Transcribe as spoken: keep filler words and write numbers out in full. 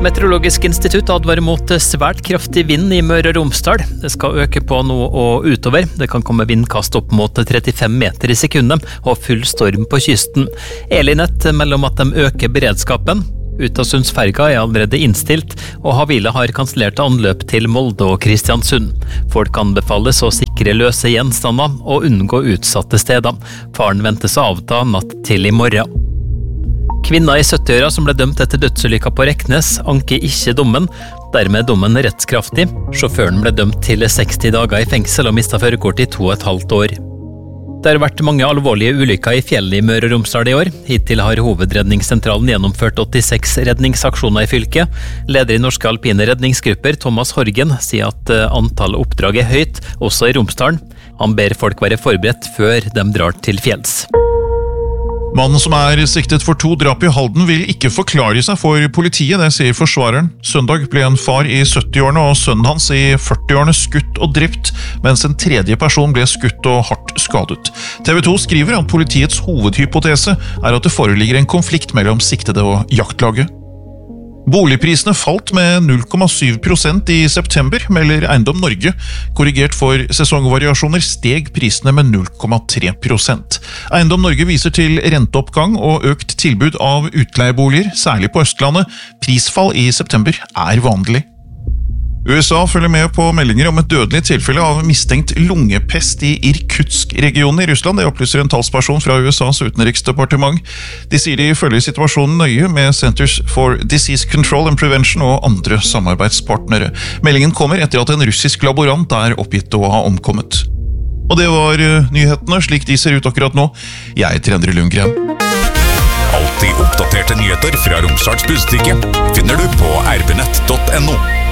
Meteorologisk institutt advarer mot svært kraftig vind i Møre og Romsdal. Det skal øke på nå og utover. Det kan komme vindkast opp mot trettifem meter i sekundet og full storm på kysten. Elinett melder om at de øker beredskapen. Utasundsferga er allerede innstilt, og Havila har kansellert anløp til Molde og Kristiansund. Folk anbefales å sikre løse gjenstander og unngå utsatte steder. Faren ventes å avta natt til i morgen. Kvinna i syttiåra som ble dømt etter dødsulykka på Reknes, anker ikke dommen. Dermed er dommen rettskraftig. Sjåføren ble dømt til seksti dager i fengsel og mistet førerkortet i to og et halvt år. Det har vært mange alvorlige ulykker i fjellet i Møre og Romsdal i år. Hittil har Hovedredningssentralen gjennomført åttiseks redningsaksjoner i fylket. Leder i Norske Alpine Redningsgrupper, Thomas Horgen, sier at antall oppdrag er høyt, også i Romsdalen. Han ber folk være forberedt før de drar til fjells. Mannen som er siktet for to drap i Halden vil ikke forklare seg for politiet, det sier forsvareren. Søndag ble en far i syttiårene og sønnen hans i førtiårene skutt og drept, mens en tredje person ble skutt og hardt skadet. T V to skriver at politiets hovedhypotese er at det foreligger en konflikt mellom siktede og jaktlaget. Boligprisene falt med null komma syv prosent i september, melder Eiendom Norge. Korrigert for sesongvariasjoner steg prisene med null komma tre prosent. Eiendom Norge viser til renteoppgang og økt tilbud av utleieboliger, særlig på Østlandet. Prisfall i september er vanlig. U S A følger med på meldinger om et dødelig tilfelle av mistenkt lungepest i Irkutsk-regionen i Russland. Det opplyser en talsperson fra U S As utenriksdepartement. De sier de følger situasjonen nøye med Centers for Disease Control and Prevention og andre samarbeidspartnere. Meldingen kommer etter at en russisk laborant er oppgitt å ha omkommet. Og det var nyhetene, slik de ser ut akkurat nå. Jeg heter Endre Lundgren. Alltid oppdaterte nyheter fra Romsdals Budstikke finner du på r b nett punktum no.